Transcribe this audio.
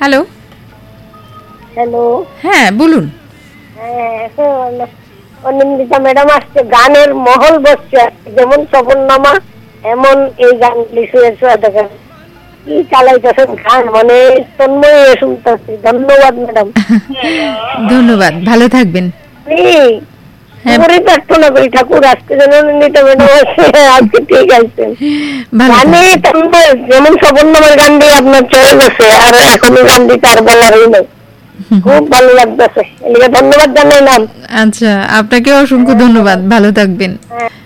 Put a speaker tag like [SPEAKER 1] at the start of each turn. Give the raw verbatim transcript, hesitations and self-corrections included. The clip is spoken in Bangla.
[SPEAKER 1] হ্যালো।
[SPEAKER 2] হ্যালো।
[SPEAKER 1] হ্যাঁ বলুন।
[SPEAKER 2] হ্যাঁ, অনিন্দিতা ম্যাডাম আসছে, গানের মহল বসছে আজকে, যেমন সফরনামা এমন এই গান লিখে দেখেন কি চালাইতেছেন গান, মানে তন্ময় হয়ে শুনতেছি। ধন্যবাদ ম্যাডাম।
[SPEAKER 1] ধন্যবাদ, ভালো থাকবেন। হ্যাঁ।
[SPEAKER 2] ঠাকুরই প্রার্থনা করি, ঠাকুর আজকে যেন অনিন্দিতা ম্যাডাম আসছে, আজকে ঠিক আছে।
[SPEAKER 1] ভালো
[SPEAKER 2] গানে
[SPEAKER 1] থাকবেন।
[SPEAKER 2] তন্ময়, যেমন সফরনামার গান দিয়ে আপনার চলে গেছে, আর এখন গান দিতে আর বলারই নেই। খুব ভালো লাগতেছে, এদিকে ধন্যবাদ জানাইলাম।
[SPEAKER 1] আচ্ছা, আপনাকেও অসংখ্য ধন্যবাদ, ভালো থাকবেন।
[SPEAKER 2] হ্যাঁ।